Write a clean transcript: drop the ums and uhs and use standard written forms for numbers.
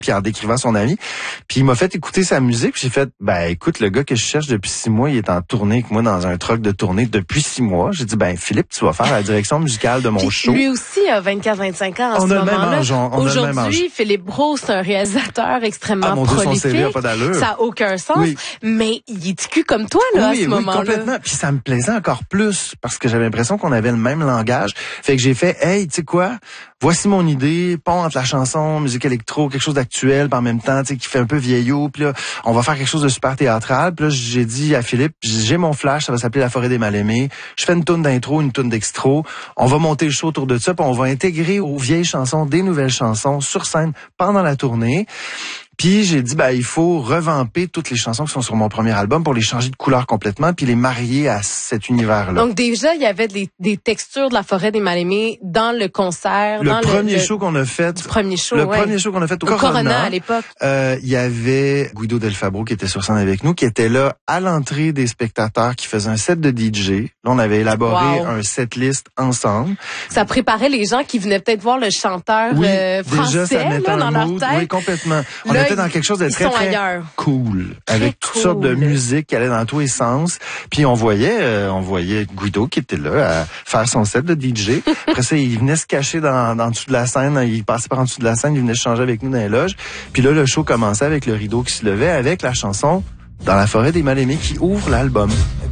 puis en décrivant son ami. Puis il m'a fait écouter sa musique, puis j'ai fait, écoute, le gars que je cherche depuis 6 mois, il est en tournée avec moi dans un truck de tournée depuis 6 mois. J'ai dit, Philippe, tu vas faire la direction musicale de mon show. Lui aussi a 24-25 ans en on ce a le même moment-là. âge, Aujourd'hui, Philippe Brault, c'est un réalisateur extrêmement mon Dieu, prolifique. son CV a pas d'allure. Ça a aucun sens. Oui. Mais il est cul comme toi, là, à ce moment-là. Oui, complètement. Puis ça me plaisait encore plus parce que j'avais l'impression qu'on avait le même langage. Fait que j'ai fait, hey, tu sais quoi? Voici mon idée, pont entre la chanson, musique électro, quelque chose d'actuel, puis en même temps, tu sais, qui fait un peu vieillot, puis là, on va faire quelque chose de super théâtral. Puis là, j'ai dit à Philippe, j'ai mon flash, ça va s'appeler La Forêt des Mal-Aimés. Je fais une toune d'intro, une toune d'extro. On va monter le show autour de ça, puis on va intégrer aux vieilles chansons des nouvelles chansons sur scène pendant la tournée. Puis j'ai dit, il faut revamper toutes les chansons qui sont sur mon premier album pour les changer de couleur complètement puis les marier à cet univers-là. Donc déjà, il y avait des textures de La Forêt des Mal-Aimés dans le concert. Le premier show qu'on a fait. Le premier show qu'on a fait au Corona à l'époque. Il y avait Guido Del Fabro qui était sur scène avec nous, qui était là à l'entrée des spectateurs, qui faisait un set de DJ. Là, on avait élaboré un setlist ensemble. Ça préparait les gens qui venaient peut-être voir le chanteur français déjà, ça mettait dans leur mood. tête. Oui, complètement. On était dans quelque chose de très cool, avec toutes sortes de musique qui allait dans tous les sens. Puis on voyait Guido qui était là à faire son set de DJ. Après ça, il venait se cacher dans dessous de la scène, il passait par en dessous de la scène, il venait se changer avec nous dans les loges. Puis là, le show commençait avec le rideau qui se levait avec la chanson Dans la forêt des mal-aimés qui ouvre l'album.